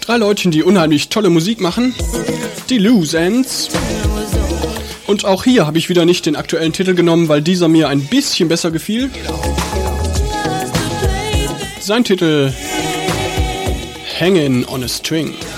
3 Leuten, die unheimlich tolle Musik machen. Die Loose Ends. Und auch hier habe ich wieder nicht den aktuellen Titel genommen, weil dieser mir ein bisschen besser gefiel. Sein Titel Hanging on a String.